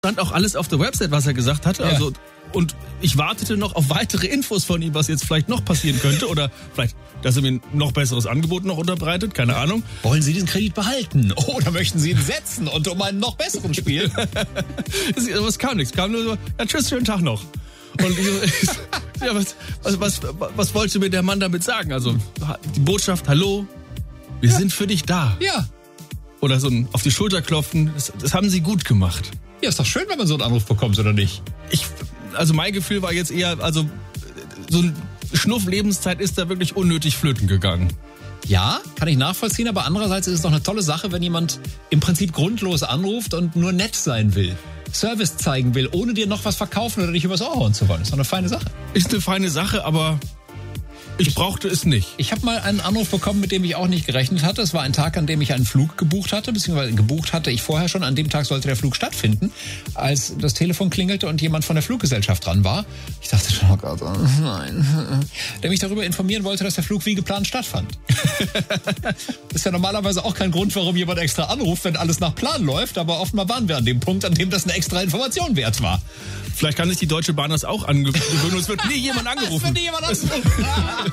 stand auch alles auf der Website, was er gesagt hatte. Ja. Also, und ich wartete noch auf weitere Infos von ihm, was jetzt vielleicht noch passieren könnte. Oder vielleicht, dass er mir ein noch besseres Angebot noch unterbreitet. Keine Ahnung. Wollen Sie den Kredit behalten? Oder möchten Sie ihn setzen und um einen noch besseren spielen? Es kam nichts. Kam nur so, ja, tschüss, schönen Tag noch. Und ja, was wollte mir der Mann damit sagen? Also, die Botschaft, hallo, wir sind für dich da. Ja. Oder so ein auf die Schulter klopfen, das haben sie gut gemacht. Ja, ist doch schön, wenn man so einen Anruf bekommt, oder nicht? Also mein Gefühl war jetzt eher, also so ein Schnuff Lebenszeit ist da wirklich unnötig flöten gegangen. Ja, kann ich nachvollziehen, aber andererseits ist es doch eine tolle Sache, wenn jemand im Prinzip grundlos anruft und nur nett sein will. Service zeigen will, ohne dir noch was verkaufen oder dich übers Ohr hauen zu wollen. Ist doch eine feine Sache. Ist eine feine Sache, aber ich brauchte es nicht. Ich habe mal einen Anruf bekommen, mit dem ich auch nicht gerechnet hatte. Es war ein Tag, an dem ich einen Flug gebucht hatte, beziehungsweise gebucht hatte ich vorher schon. An dem Tag sollte der Flug stattfinden, als das Telefon klingelte und jemand von der Fluggesellschaft dran war. Ich dachte schon, oh Gott, oh nein. Der mich darüber informieren wollte, dass der Flug wie geplant stattfand. Das ist ja normalerweise auch kein Grund, warum jemand extra anruft, wenn alles nach Plan läuft. Aber offenbar waren wir an dem Punkt, an dem das eine extra Information wert war. Vielleicht kann sich die Deutsche Bahn das auch angewöhnen und es wird nie jemand angerufen. Es wird nie jemand angerufen.